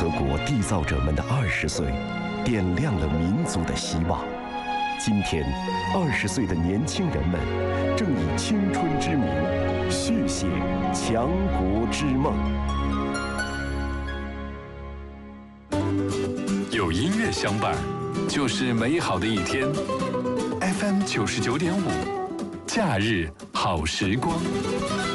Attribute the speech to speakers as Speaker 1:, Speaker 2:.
Speaker 1: 德国缔造者们的20岁，点亮了民族的希望。今天，20岁的年轻人们正以青春之名续写强国之梦。
Speaker 2: 有音乐相伴，就是美好的一天。FM 99.5，假日好时光。